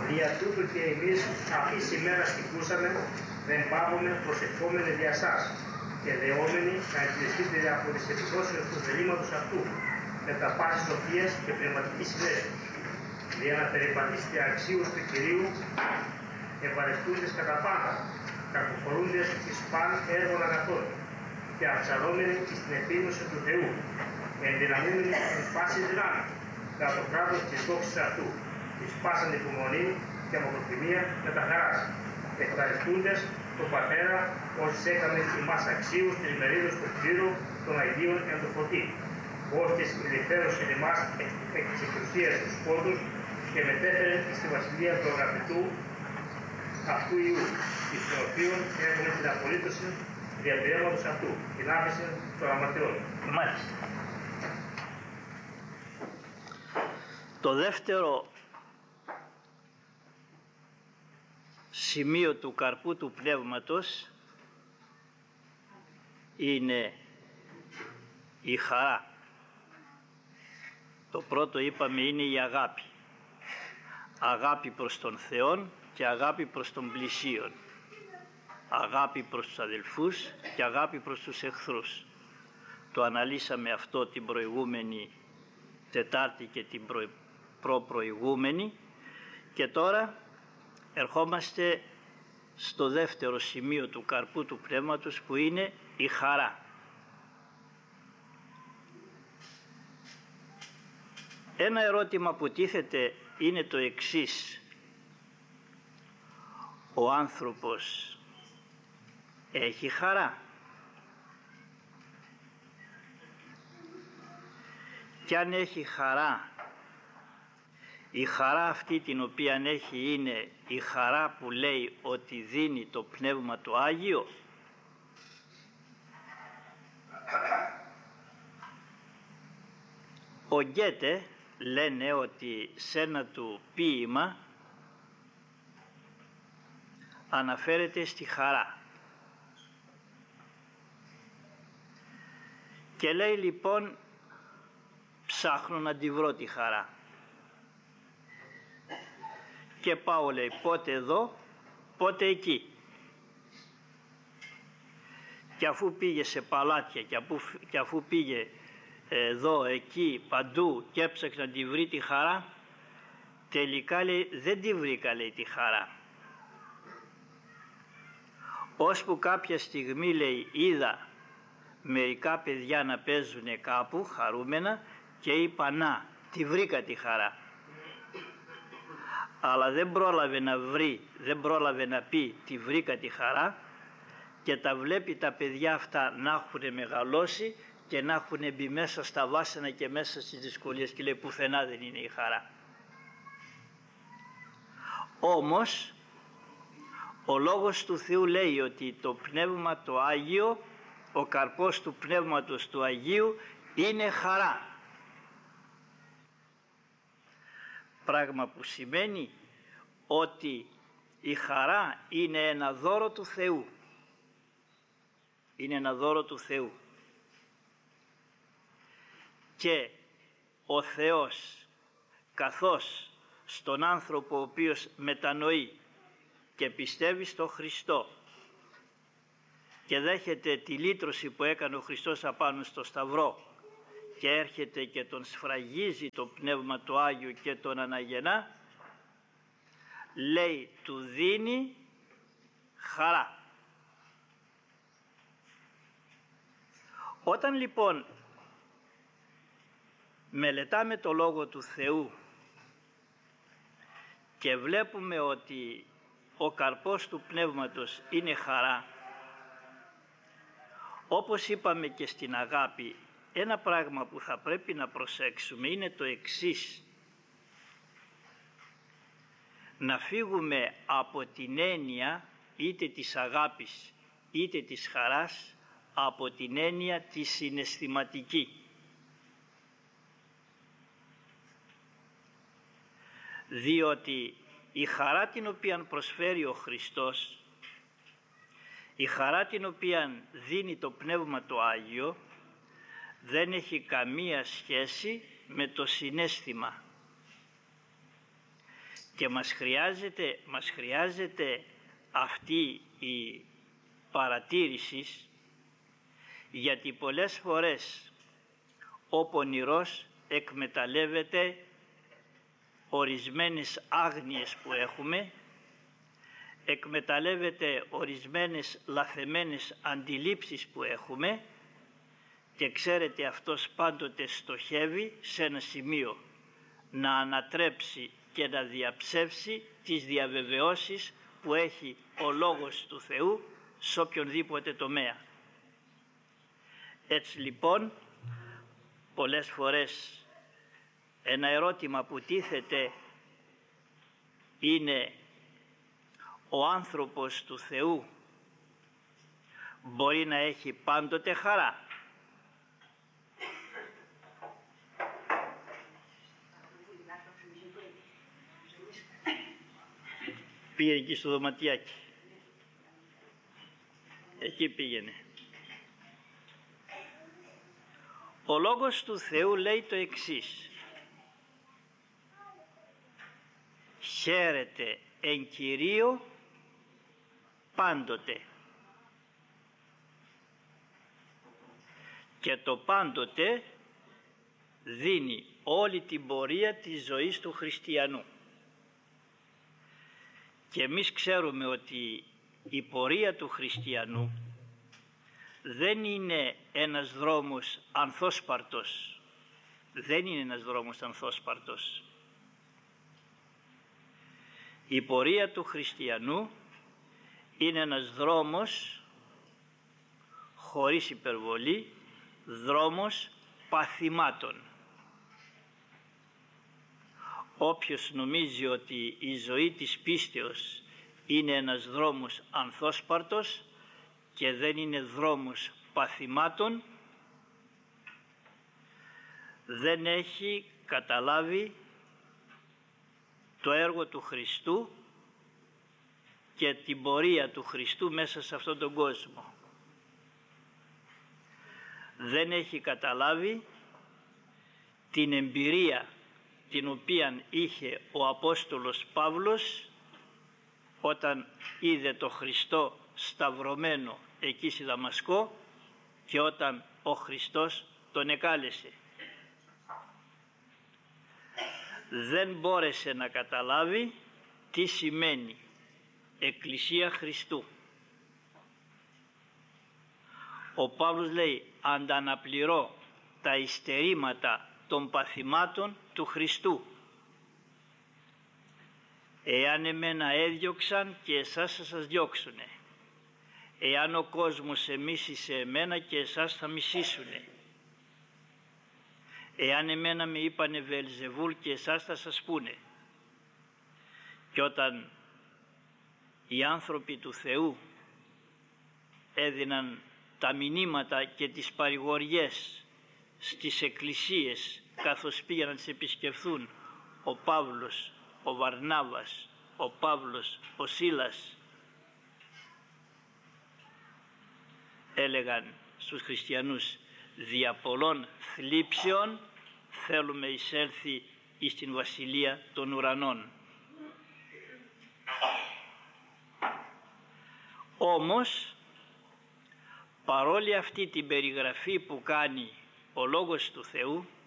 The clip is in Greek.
Δια τούτου και εμείς αυτής ημέρας τυπούσαμε, δεν πάβουμε προσευχόμενοι δια σας και δεόμενοι να εκτελεστείτε από τις επιπτώσεις του θελήματος αυτού με τα πάσης σοφίας και πνευματική συνέσχεση, για να περιπατήσετε αξίους του Κυρίου, ευαρεστούντες κατά πάντα, κακοφορούντες εις παν έργων αγαθών και αψαλόμενοι στην επίγνωση του Θεού, ενδυναμούμενοι στην πάση δυνάμει, κατά το κράτος της δόξης αυτού, εις πάσαν υπομονή και αμοθυμία με τα χαράς, ευχαριστούντες τον Πατέρα, όσοι έκαμε ημάς αξίους της ημερίδος του Κύριου των Αγίων εν το φωτί, όσοι ελευθέρωσε εμάς εκ της εξουσίας τους πόντους και μετέφερε στη βασιλεία του αγαπητού αυτού Ιού, εις τον οποίον έχουμε την απολύτωση διαπηρέματος αυτού, την άφηση των αμαρτιών. Μάλιστα. Το δεύτερο σημείο του καρπού του πνεύματος είναι η χαρά. Το πρώτο είπαμε είναι η αγάπη. Αγάπη προς τον Θεό και αγάπη προς τον πλησίον. Αγάπη προς τους αδελφούς και αγάπη προς τους εχθρούς. Το αναλύσαμε αυτό την προηγούμενη Τετάρτη και την προπροηγούμενη και τώρα ερχόμαστε στο δεύτερο σημείο του καρπού του πνεύματος που είναι η χαρά. Ένα ερώτημα που τίθεται είναι το εξής: ο άνθρωπος έχει χαρά? Και αν έχει χαρά, η χαρά αυτή την οποία έχει είναι η χαρά που λέει ότι δίνει το Πνεύμα το Άγιο? Ο Γκέτε λένε ότι σε ένα του ποίημα αναφέρεται στη χαρά και λέει λοιπόν ψάχνω να τη βρω τη χαρά και πάω, λέει, πότε εδώ πότε εκεί, και αφού πήγε σε παλάτια και αφού πήγε εδώ εκεί παντού και έψαξε να τη βρει τη χαρά, τελικά, λέει, δεν τη βρήκα, λέει, τη χαρά, ώσπου κάποια στιγμή, λέει, είδα μερικά παιδιά να παίζουν κάπου χαρούμενα και είπα να, τη βρήκα τη χαρά, αλλά δεν πρόλαβε να βρει, δεν πρόλαβε να πει τη βρήκα τη χαρά και τα βλέπει τα παιδιά αυτά να έχουν μεγαλώσει και να έχουν μπει μέσα στα βάσανα και μέσα στις δυσκολίες και λέει πουθενά δεν είναι η χαρά. Όμως ο Λόγος του Θεού λέει ότι το Πνεύμα το Άγιο, ο καρπός του Πνεύματος του Αγίου είναι χαρά. Πράγμα που σημαίνει ότι η χαρά είναι ένα δώρο του Θεού. Είναι ένα δώρο του Θεού. Και ο Θεός, καθώς στον άνθρωπο ο οποίος μετανοεί και πιστεύει στο Χριστό και δέχεται τη λύτρωση που έκανε ο Χριστός απάνω στο Σταυρό και έρχεται και τον σφραγίζει το Πνεύμα του Άγιο και τον αναγεννά, λέει του δίνει χαρά. Όταν λοιπόν μελετάμε το Λόγο του Θεού και βλέπουμε ότι ο καρπός του Πνεύματος είναι χαρά, όπως είπαμε και στην αγάπη, ένα πράγμα που θα πρέπει να προσέξουμε είναι το εξής: να φύγουμε από την έννοια είτε της αγάπης είτε της χαράς από την έννοια τη συναισθηματική. Διότι η χαρά την οποία προσφέρει ο Χριστός, η χαρά την οποία δίνει το Πνεύμα το Άγιο, δεν έχει καμία σχέση με το συναίσθημα. Και μας χρειάζεται αυτή η παρατήρηση, γιατί πολλές φορές ο πονηρός εκμεταλλεύεται ορισμένες άγνοιες που έχουμε, εκμεταλλεύεται ορισμένες λαθεμένες αντιλήψεις που έχουμε και ξέρετε αυτός πάντοτε στοχεύει σε ένα σημείο να ανατρέψει και να διαψεύσει τις διαβεβαιώσεις που έχει ο Λόγος του Θεού σε οποιονδήποτε τομέα. Έτσι λοιπόν πολλές φορές ένα ερώτημα που τίθεται είναι: ο άνθρωπος του Θεού μπορεί να έχει πάντοτε χαρά? Πήγαινε εκεί στο δωματιάκι. Εκεί πήγαινε. Ο Λόγος του Θεού λέει το εξής: χαίρετε εν Κυρίω πάντοτε. Και το πάντοτε δίνει όλη την πορεία της ζωής του χριστιανού. Και εμείς ξέρουμε ότι η πορεία του χριστιανού δεν είναι ένας δρόμος ανθόσπαρτος. Δεν είναι ένας δρόμος ανθόσπαρτος. Η πορεία του χριστιανού είναι ένας δρόμος, χωρίς υπερβολή, δρόμος παθημάτων. Όποιος νομίζει ότι η ζωή της πίστεως είναι ένας δρόμος ανθόσπαρτος και δεν είναι δρόμος παθημάτων, δεν έχει καταλάβει το έργο του Χριστού και την πορεία του Χριστού μέσα σε αυτόν τον κόσμο. Δεν έχει καταλάβει την εμπειρία την οποία είχε ο Απόστολος Παύλος όταν είδε το Χριστό σταυρωμένο εκεί στη Δαμασκό και όταν ο Χριστός τον εκάλεσε. Δεν μπόρεσε να καταλάβει τι σημαίνει Εκκλησία Χριστού. Ο Παύλος λέει: ανταναπληρώ τα υστερήματα των παθημάτων του Χριστού. Εάν εμένα έδιωξαν και εσάς θα σας διώξουνε. Εάν ο κόσμος εμίσησε εμένα και εσάς θα μισήσουνε. Εάν εμένα με είπανε Βελζεβούλ και εσάς θα σας πούνε. Και όταν οι άνθρωποι του Θεού έδιναν τα μηνύματα και τις παρηγοριές στις εκκλησίες καθώς πήγαν να τις επισκεφθούν ο Παύλος, ο Βαρνάβας, ο Παύλος, ο Σίλας, έλεγαν στους χριστιανούς: δια πολλών θλίψεων θέλουμε εισέλθει εις την βασιλεία των ουρανών. Όμως παρόλη αυτή την περιγραφή που κάνει ο Λόγος του Θεού,